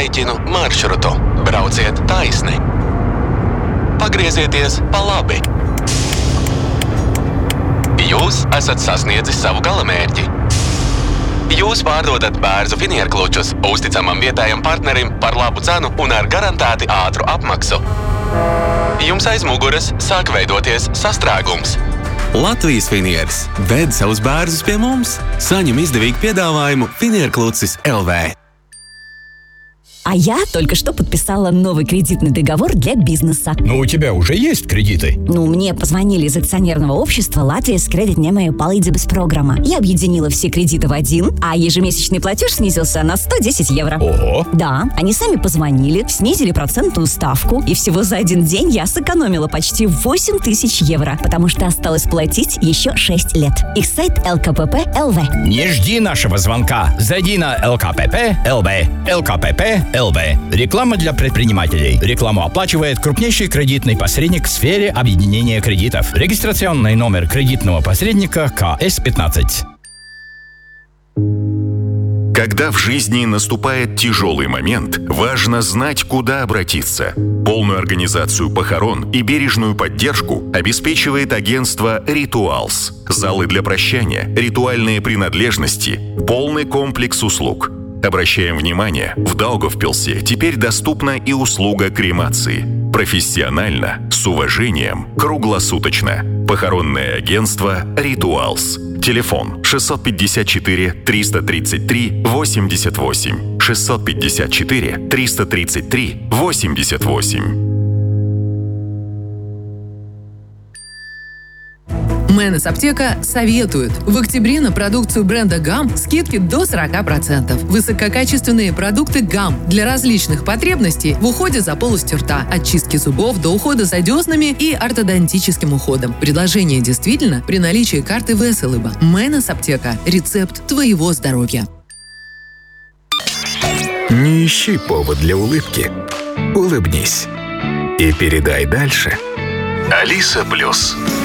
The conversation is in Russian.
rēķinu maršrutu. Brauciet taisni. Pagriezieties pa labi. Jūs esat sasniedzis savu galamērķi. Jūs pārdodat bērzu finierklučus uzticamam vietējam partnerim par labu cenu un ar garantēti ātru apmaksu. Jums aiz muguras sāk veidoties sastrēgums. Latvijas Finieris ved savus bērzus pie mums. Saņem izdevīgu piedāvājumu Finierklucis LV. А я только что подписала новый кредитный договор для бизнеса. Но у тебя уже есть кредиты? Мне позвонили из акционерного общества Латвijas kreditņēmēju palīdzības программа. Я объединила все кредиты в один, а ежемесячный платеж снизился на 110 евро. Ого! Да, они сами позвонили, снизили процентную ставку, и всего за один день я сэкономила почти 8000 евро, потому что осталось платить еще 6 лет. Их сайт LKPP.LV. Не жди нашего звонка. Зайди на LKPP.LV. LKPP.LV. Реклама для предпринимателей. Рекламу оплачивает крупнейший кредитный посредник в сфере объединения кредитов. Регистрационный номер кредитного посредника КС-15. Когда в жизни наступает тяжелый момент, важно знать, куда обратиться. Полную организацию похорон и бережную поддержку обеспечивает агентство Rituals. Залы для прощания, ритуальные принадлежности, полный комплекс услуг. Обращаем внимание, в Даугавпилсе теперь доступна и услуга кремации. Профессионально, с уважением, круглосуточно. Похоронное агентство Rituals. Телефон 654 333 88. 654 333 88. Мэнес Аптека советует. В октябре на продукцию бренда ГАМ скидки до 40%. Высококачественные продукты ГАМ для различных потребностей в уходе за полостью рта. От чистки зубов до ухода за деснами и ортодонтическим уходом. Предложение действительно при наличии карты Веселыба. Мэнес Аптека. Рецепт твоего здоровья. Не ищи повод для улыбки. Улыбнись. И передай дальше. Алиса Плюс.